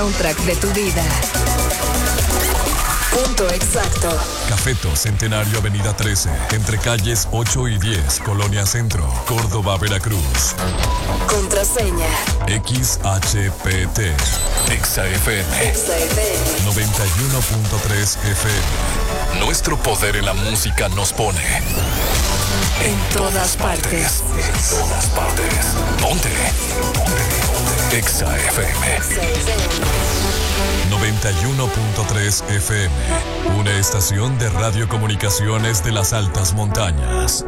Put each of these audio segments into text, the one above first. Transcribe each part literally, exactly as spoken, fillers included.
Soundtrack de tu vida. Punto exacto. Cafeto Centenario Avenida trece, entre calles ocho y diez, Colonia Centro, Córdoba, Veracruz. Contraseña X H P T. Exa F M. Exa F M. noventa y uno punto tres F M. Nuestro poder en la música nos pone en todas partes. En todas partes. Ponte. Ponte. Exa F M. Exa F M. noventa y uno punto tres F M. Una estación de radiocomunicaciones de las altas montañas.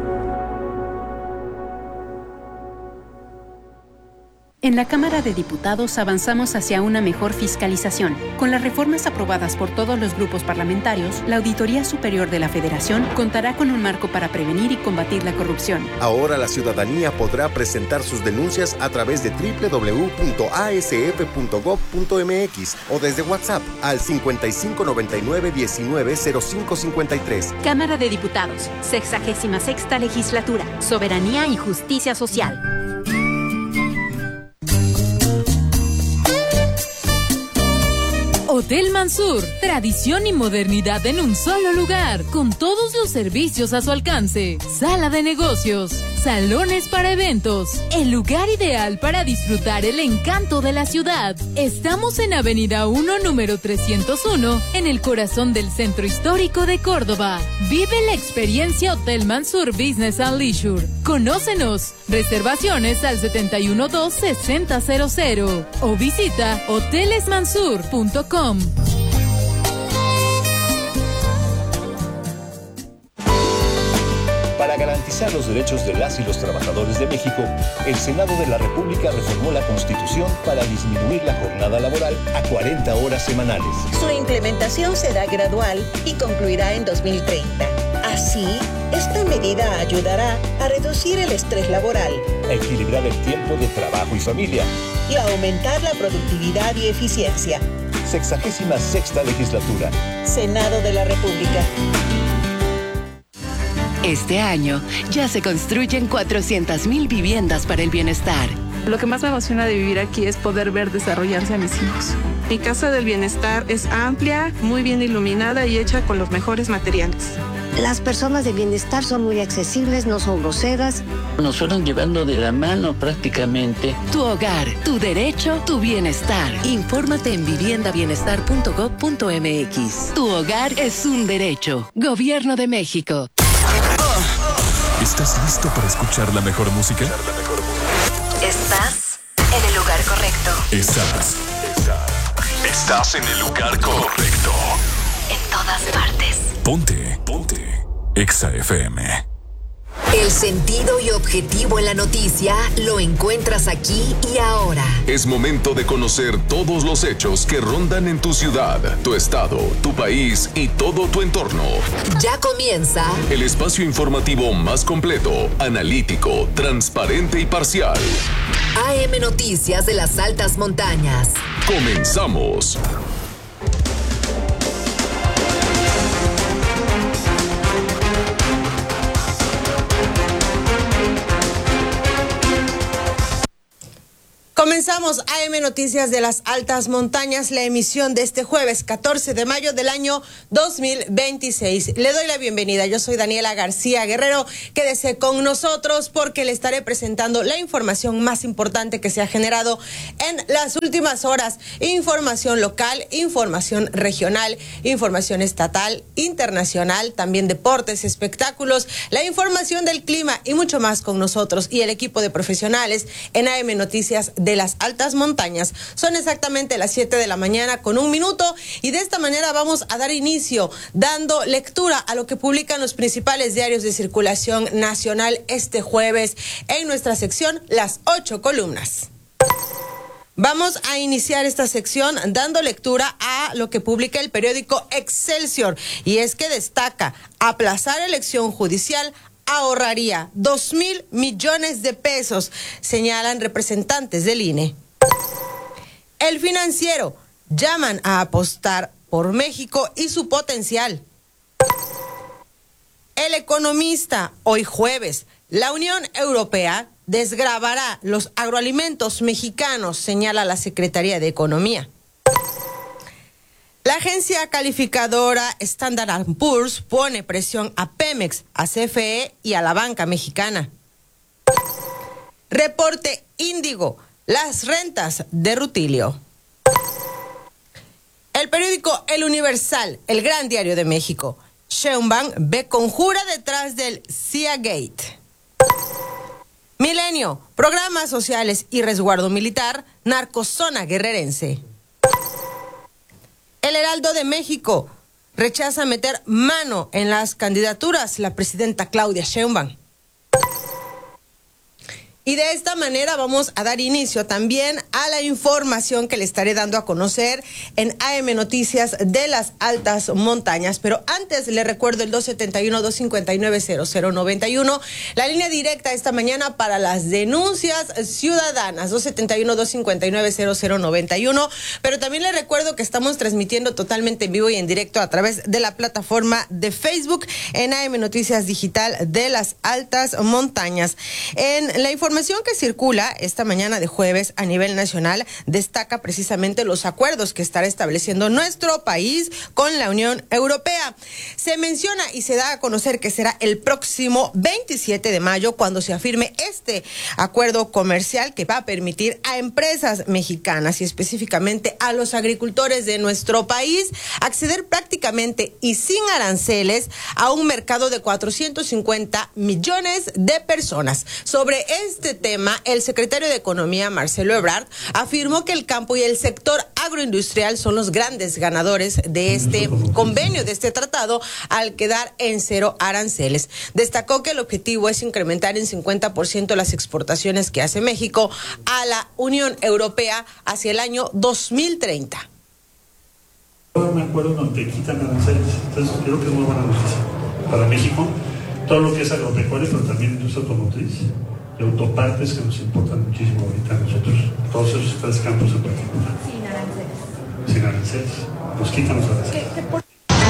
En la Cámara de Diputados avanzamos hacia una mejor fiscalización. Con las reformas aprobadas por todos los grupos parlamentarios, la Auditoría Superior de la Federación contará con un marco para prevenir y combatir la corrupción. Ahora la ciudadanía podrá presentar sus denuncias a través de doble u doble u doble u punto a s f punto gob punto m x o desde WhatsApp al cincuenta y cinco noventa y nueve diecinueve cero cinco cincuenta y tres. Cámara de Diputados, sexagésima sexta Legislatura, Soberanía y Justicia Social. Hotel Mansur, tradición y modernidad en un solo lugar, con todos los servicios a su alcance. Sala de negocios, salones para eventos, el lugar ideal para disfrutar el encanto de la ciudad. Estamos en Avenida uno, número trescientos uno, en el corazón del Centro Histórico de Córdoba. Vive la experiencia Hotel Mansur Business and Leisure. Conócenos. Reservaciones al setenta y uno dos sesenta cero cero o visita hoteles mansur punto com. Para garantizar los derechos de las y los trabajadores de México, el Senado de la República reformó la Constitución para disminuir la jornada laboral a cuarenta horas semanales. Su implementación será gradual y concluirá en dos mil treinta. Así, esta medida ayudará a reducir el estrés laboral, a equilibrar el tiempo de trabajo y familia y a aumentar la productividad y eficiencia. Sexagésima sexta Legislatura. Senado de la República. Este año ya se construyen cuatrocientas mil viviendas para el bienestar. Lo que más me emociona de vivir aquí es poder ver desarrollarse a mis hijos. Mi casa del bienestar es amplia, muy bien iluminada y hecha con los mejores materiales. Las personas de bienestar son muy accesibles, no son groseras. Nos fueron llevando de la mano prácticamente. Tu hogar, tu derecho, tu bienestar. Infórmate en vivienda bienestar punto gob punto m x. Tu hogar es un derecho. Gobierno de México. ¿Estás listo para escuchar la mejor música? Estás en el lugar correcto. Estás. Estás. Estás en el lugar correcto. En todas partes. Ponte. Ponte. Exa F M. El sentido y objetivo en la noticia lo encuentras aquí y ahora. Es momento de conocer todos los hechos que rondan en tu ciudad, tu estado, tu país y todo tu entorno. Ya comienza el espacio informativo más completo, analítico, transparente y parcial. A M Noticias de las Altas Montañas. Comenzamos. Comenzamos A M Noticias de las Altas Montañas, la emisión de este jueves catorce de mayo del año dos mil veintiséis. Le doy la bienvenida, yo soy Daniela García Guerrero. Quédese con nosotros porque le estaré presentando la información más importante que se ha generado en las últimas horas. Información local, información regional, información estatal, internacional, también deportes, espectáculos, la información del clima y mucho más con nosotros y el equipo de profesionales en A M Noticias de las Altas Montañas. Son exactamente las siete de la mañana con un minuto y de esta manera vamos a dar inicio dando lectura a lo que publican los principales diarios de circulación nacional este jueves en nuestra sección Las Ocho Columnas. Vamos a iniciar esta sección dando lectura a lo que publica el periódico Excelsior y es que destaca: aplazar elección judicial ahorraría dos mil millones de pesos, señalan representantes del I N E. El Financiero: llaman a apostar por México y su potencial. El Economista: hoy jueves, la Unión Europea desgravará los agroalimentos mexicanos, señala la Secretaría de Economía. La agencia calificadora Standard and Poor's pone presión a Pemex, a C F E y a la banca mexicana. Reporte Índigo, las rentas de Rutilio. El periódico El Universal, el gran diario de México. Sheinbaum ve conjura detrás del C I A Gate. Milenio, programas sociales y resguardo militar, narcozona guerrerense. El Heraldo de México rechaza meter mano en las candidaturas la presidenta Claudia Sheinbaum. Y de esta manera vamos a dar inicio también a la información que le estaré dando a conocer en A M Noticias de las Altas Montañas. Pero antes le recuerdo el dos siete uno, dos cinco nueve, cero cero nueve uno, la línea directa esta mañana para las denuncias ciudadanas, dos siete uno, dos cinco nueve, cero cero nueve uno. Pero también le recuerdo que estamos transmitiendo totalmente en vivo y en directo a través de la plataforma de Facebook en A M Noticias Digital de las Altas Montañas. En la información La información que circula esta mañana de jueves a nivel nacional destaca precisamente los acuerdos que estará estableciendo nuestro país con la Unión Europea. Se menciona y se da a conocer que será el próximo veintisiete de mayo cuando se afirme este acuerdo comercial que va a permitir a empresas mexicanas y específicamente a los agricultores de nuestro país acceder prácticamente y sin aranceles a un mercado de cuatrocientos cincuenta millones de personas. Sobre este Este tema, el secretario de Economía, Marcelo Ebrard, afirmó que el campo y el sector agroindustrial son los grandes ganadores de este convenio, de este tratado, al quedar en cero aranceles. Destacó que el objetivo es incrementar en cincuenta por ciento las exportaciones que hace México a la Unión Europea hacia el año dos mil treinta. Un acuerdo donde quitan aranceles, entonces creo que es muy buena noticia para México, todo lo que es agropecuario, pero también industria automotriz y autopartes que nos importan muchísimo ahorita a nosotros, todos esos tres campos en particular. Sin aranceles. Sin aranceles. Nos quitan los aranceles. ¿Qué, qué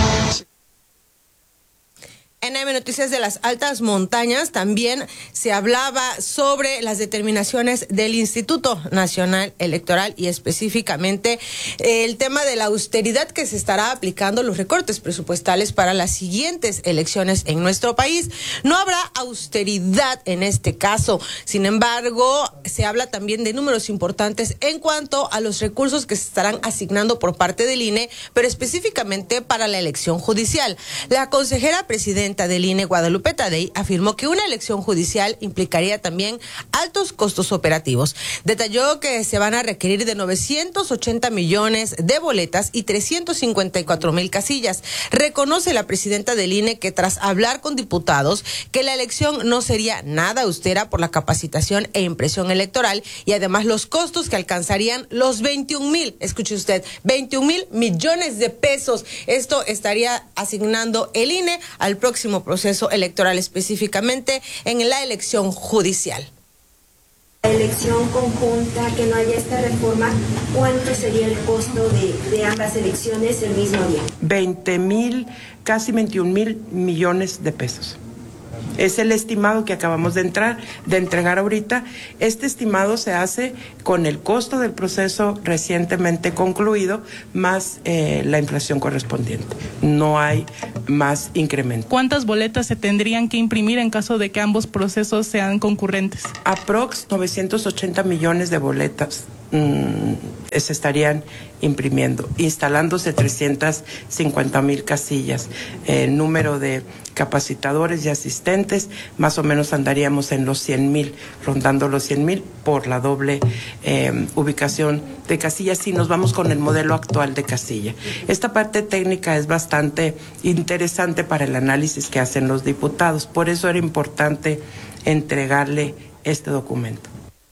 En A M Noticias de las Altas Montañas también se hablaba sobre las determinaciones del Instituto Nacional Electoral y específicamente el tema de la austeridad que se estará aplicando, los recortes presupuestales para las siguientes elecciones en nuestro país. No habrá austeridad en este caso, sin embargo, se habla también de números importantes en cuanto a los recursos que se estarán asignando por parte del I N E, pero específicamente para la elección judicial. La consejera presidenta del I N E, Guadalupe Tadei, afirmó que una elección judicial implicaría también altos costos operativos. Detalló que se van a requerir de novecientos ochenta millones de boletas y trescientos cincuenta y cuatro mil casillas. Reconoce la presidenta del I N E que tras hablar con diputados que la elección no sería nada austera por la capacitación e impresión electoral y además los costos que alcanzarían los veintiún mil, escuche usted, veintiún mil millones de pesos. Esto estaría asignando el I N E al próximo proceso electoral, específicamente en la elección judicial. La elección conjunta, que no haya esta reforma, ¿cuánto sería el costo de, de ambas elecciones el mismo día? veinte mil, casi veintiún mil millones de pesos. Es el estimado que acabamos de entrar, de entregar ahorita. Este estimado se hace con el costo del proceso recientemente concluido, más eh, la inflación correspondiente. No hay más incremento. ¿Cuántas boletas se tendrían que imprimir en caso de que ambos procesos sean concurrentes? Aprox novecientos ochenta millones de boletas mmm, se estarían imprimiendo, instalándose trescientas cincuenta mil casillas. El número de capacitadores y asistentes, más o menos andaríamos en los cien mil, rondando los cien mil por la doble eh, ubicación de casillas si nos vamos con el modelo actual de casilla. Esta parte técnica es bastante interesante para el análisis que hacen los diputados, por eso era importante entregarle este documento.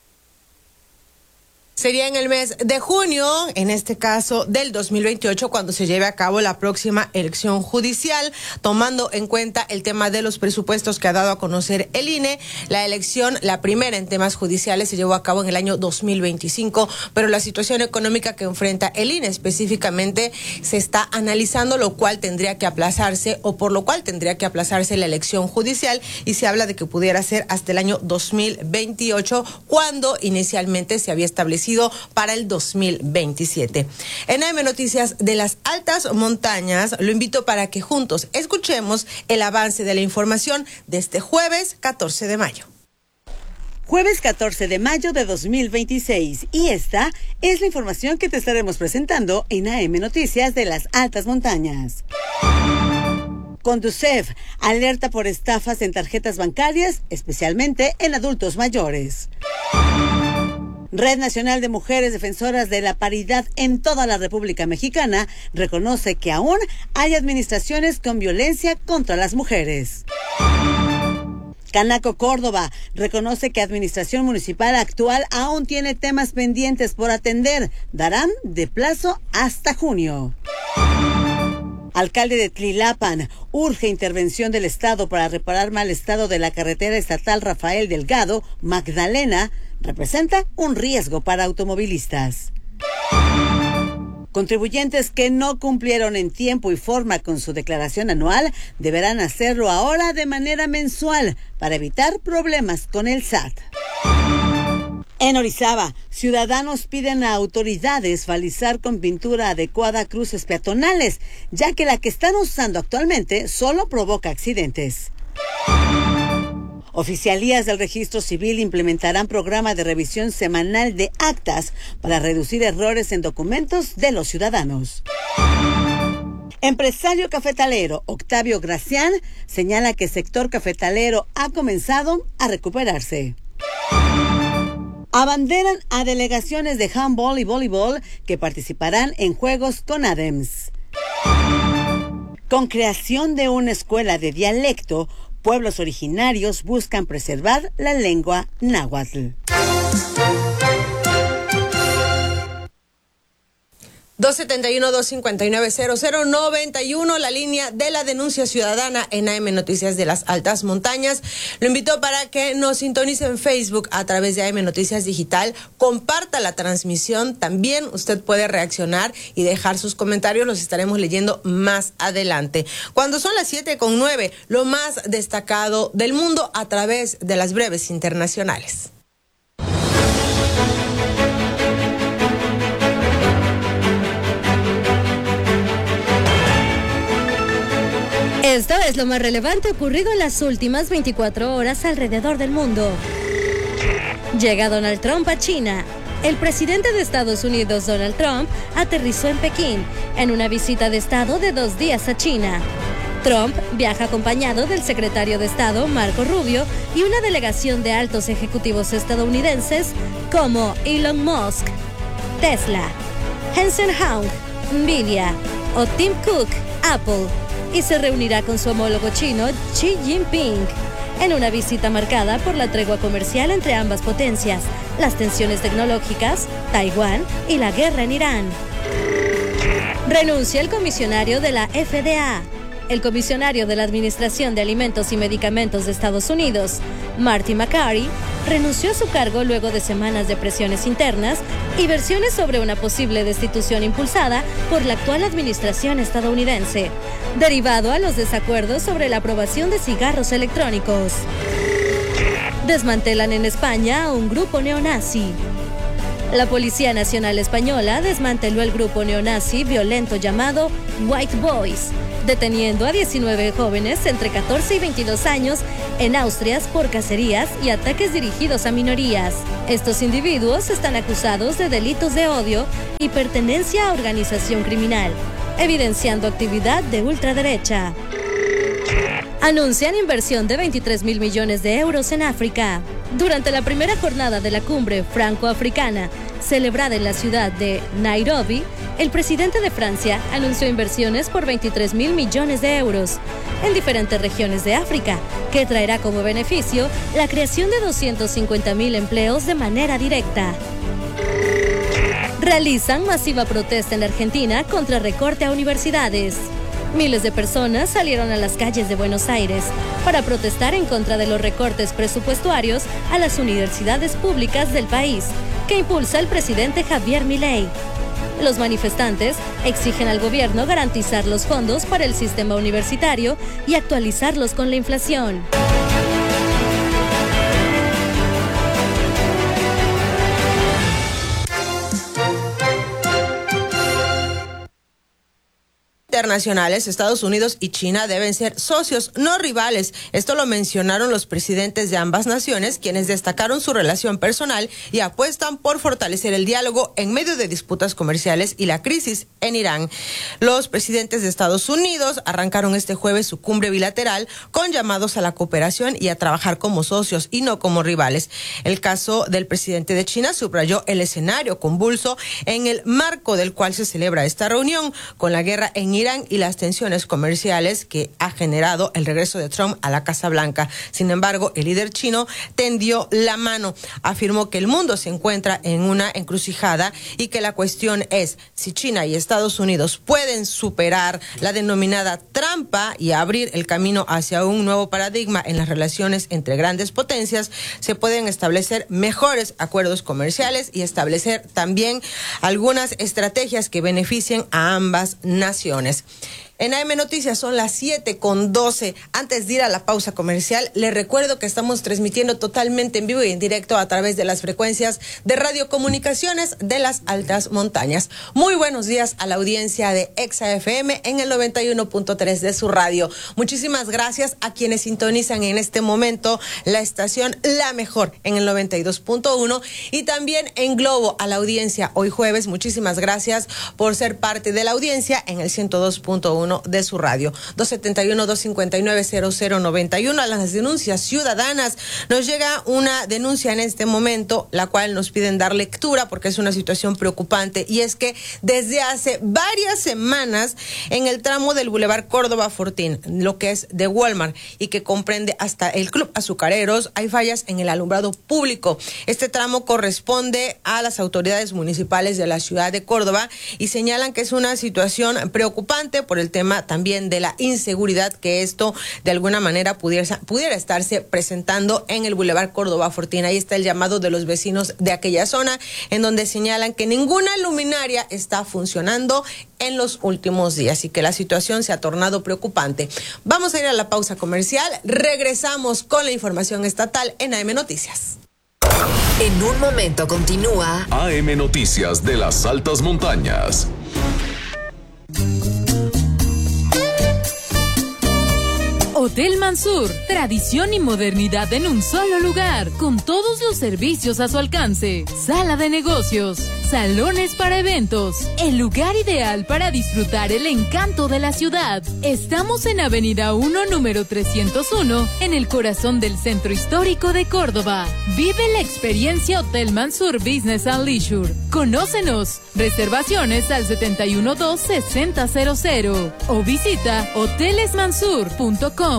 Sería en el mes de junio, en este caso del dos mil veintiocho, cuando se lleve a cabo la próxima elección judicial, tomando en cuenta el tema de los presupuestos que ha dado a conocer el I N E. La elección, la primera en temas judiciales, se llevó a cabo en el año dos mil veinticinco, pero la situación económica que enfrenta el I N E específicamente se está analizando, lo cual tendría que aplazarse o por lo cual tendría que aplazarse la elección judicial y se habla de que pudiera ser hasta el año dos mil veintiocho, cuando inicialmente se había establecido establecido para el dos mil veintisiete. En A M Noticias de las Altas Montañas, lo invito para que juntos escuchemos el avance de la información de este jueves catorce de mayo. Jueves catorce de mayo de dos mil veintiséis, y esta es la información que te estaremos presentando en A M Noticias de las Altas Montañas. Conducef alerta por estafas en tarjetas bancarias, especialmente en adultos mayores. Red Nacional de Mujeres Defensoras de la Paridad en toda la República Mexicana reconoce que aún hay administraciones con violencia contra las mujeres. Canaco Córdoba reconoce que Administración Municipal actual aún tiene temas pendientes por atender. Darán de plazo hasta junio. Alcalde de Tlilapan urge intervención del Estado para reparar mal estado de la carretera estatal Rafael Delgado Magdalena. Representa un riesgo para automovilistas. Contribuyentes que no cumplieron en tiempo y forma con su declaración anual deberán hacerlo ahora de manera mensual para evitar problemas con el S A T. En Orizaba, ciudadanos piden a autoridades balizar con pintura adecuada cruces peatonales, ya que la que están usando actualmente solo provoca accidentes. Oficialías del Registro Civil implementarán programa de revisión semanal de actas para reducir errores en documentos de los ciudadanos. Empresario cafetalero Octavio Gracián señala que el sector cafetalero ha comenzado a recuperarse. Abanderan a delegaciones de handball y voleibol que participarán en Juegos con Adams. Con creación de una escuela de dialecto, pueblos originarios buscan preservar la lengua náhuatl. dos setenta y uno, dos cincuenta y nueve, cero cero noventa y uno, la línea de la denuncia ciudadana en A M Noticias de las Altas Montañas. Lo invito para que nos sintonice en Facebook a través de A M Noticias Digital, comparta la transmisión, también usted puede reaccionar y dejar sus comentarios, los estaremos leyendo más adelante. Cuando son las siete con nueve, lo más destacado del mundo a través de las breves internacionales. Esto es lo más relevante ocurrido en las últimas veinticuatro horas alrededor del mundo. Llega Donald Trump a China. El presidente de Estados Unidos, Donald Trump, aterrizó en Pekín en una visita de Estado de dos días a China. Trump viaja acompañado del secretario de Estado, Marco Rubio, y una delegación de altos ejecutivos estadounidenses como Elon Musk, Tesla, Jensen Huang, Nvidia o Tim Cook, Apple, y se reunirá con su homólogo chino, Xi Jinping, en una visita marcada por la tregua comercial entre ambas potencias, las tensiones tecnológicas, Taiwán y la guerra en Irán. Renuncia el comisionario de la F D A. El comisionario de la Administración de Alimentos y Medicamentos de Estados Unidos, Marty Makary, renunció a su cargo luego de semanas de presiones internas y versiones sobre una posible destitución impulsada por la actual administración estadounidense, derivado a los desacuerdos sobre la aprobación de cigarros electrónicos. Desmantelan en España a un grupo neonazi. La Policía Nacional Española desmanteló el grupo neonazi violento llamado White Boys, deteniendo a diecinueve jóvenes entre catorce y veintidós años en Austria por cacerías y ataques dirigidos a minorías. Estos individuos están acusados de delitos de odio y pertenencia a organización criminal, evidenciando actividad de ultraderecha. Anuncian inversión de veintitrés mil millones de euros en África. Durante la primera jornada de la cumbre franco-africana, celebrada en la ciudad de Nairobi, el presidente de Francia anunció inversiones por veintitrés mil millones de euros en diferentes regiones de África, que traerá como beneficio la creación de doscientos cincuenta mil empleos de manera directa. Realizan masiva protesta en la Argentina contra recorte a universidades. Miles de personas salieron a las calles de Buenos Aires para protestar en contra de los recortes presupuestarios a las universidades públicas del país, que impulsa el presidente Javier Milei. Los manifestantes exigen al gobierno garantizar los fondos para el sistema universitario y actualizarlos con la inflación. internacionales, Estados Unidos y China deben ser socios, no rivales. Esto lo mencionaron los presidentes de ambas naciones, quienes destacaron su relación personal y apuestan por fortalecer el diálogo en medio de disputas comerciales y la crisis en Irán. Los presidentes de Estados Unidos arrancaron este jueves su cumbre bilateral con llamados a la cooperación y a trabajar como socios y no como rivales. El caso del presidente de China subrayó el escenario convulso en el marco del cual se celebra esta reunión, con la guerra en Irán y las tensiones comerciales que ha generado el regreso de Trump a la Casa Blanca. Sin embargo, el líder chino tendió la mano, afirmó que el mundo se encuentra en una encrucijada y que la cuestión es si China y Estados Unidos pueden superar la denominada trampa y abrir el camino hacia un nuevo paradigma en las relaciones entre grandes potencias, se pueden establecer mejores acuerdos comerciales y establecer también algunas estrategias que beneficien a ambas naciones. En A M Noticias son las siete con doce. Antes de ir a la pausa comercial, les recuerdo que estamos transmitiendo totalmente en vivo y en directo a través de las frecuencias de radiocomunicaciones de las altas montañas. Muy buenos días a la audiencia de Exa F M en el noventa y uno punto tres de su radio. Muchísimas gracias a quienes sintonizan en este momento la estación La Mejor en el noventa y dos punto uno y también en Globo a la audiencia hoy jueves. Muchísimas gracias por ser parte de la audiencia en el ciento dos punto uno de su radio. dos setenta y uno, dos cincuenta y nueve, cero cero noventa y uno. A las denuncias ciudadanas nos llega una denuncia en este momento, la cual nos piden dar lectura porque es una situación preocupante, y es que desde hace varias semanas en el tramo del Boulevard Córdoba Fortín, lo que es de Walmart y que comprende hasta el Club Azucareros, hay fallas en el alumbrado público. Este tramo corresponde a las autoridades municipales de la ciudad de Córdoba y señalan que es una situación preocupante por el tema también de la inseguridad que esto de alguna manera pudiera, pudiera estarse presentando en el Boulevard Córdoba Fortín. Ahí está el llamado de los vecinos de aquella zona, en donde señalan que ninguna luminaria está funcionando en los últimos días y que la situación se ha tornado preocupante. Vamos a ir a la pausa comercial, regresamos con la información estatal en A M Noticias. En un momento continúa A M Noticias de las altas montañas. Hotel Mansur, tradición y modernidad en un solo lugar, con todos los servicios a su alcance. Sala de negocios, salones para eventos, el lugar ideal para disfrutar el encanto de la ciudad. Estamos en Avenida uno, número trescientos uno, en el corazón del centro histórico de Córdoba. Vive la experiencia Hotel Mansur Business and Leisure. Conócenos. Reservaciones al setenta y uno dos, sesenta cero cero o visita hoteles mansur punto com.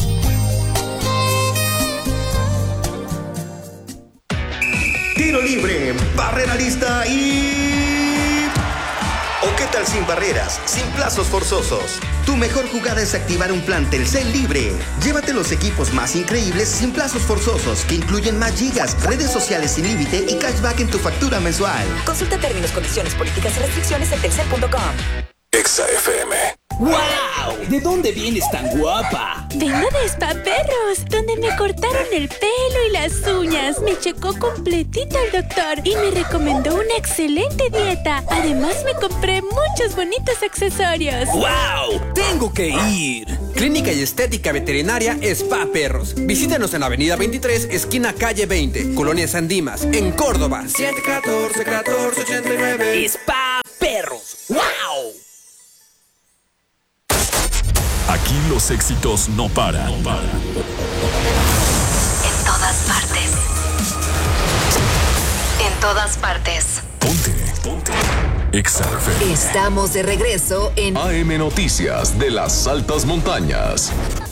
Tiro libre, barrera lista y... ¿O qué tal sin barreras, sin plazos forzosos? Tu mejor jugada es activar un plan Telcel libre. Llévate los equipos más increíbles sin plazos forzosos, que incluyen más gigas, redes sociales sin límite y cashback en tu factura mensual. Consulta términos, condiciones, políticas y restricciones en telcel punto com. Exa F M. ¡Wow! ¿De dónde vienes tan guapa? Vengo de Spa Perros, donde me cortaron el pelo y las uñas. Me checó completito el doctor y me recomendó una excelente dieta. Además, me compré muchos bonitos accesorios. ¡Wow! ¡Tengo que ir! Clínica y Estética Veterinaria Spa Perros. Visítanos en Avenida veintitrés, esquina calle veinte, Colonia San Dimas, en Córdoba. siete catorce, catorce ochenta y nueve. Spa Perros. ¡Wow! Aquí los éxitos no paran. No paran. En todas partes. En todas partes. Ponte, ponte. Exa F M. Estamos de regreso en A M Noticias de las altas montañas.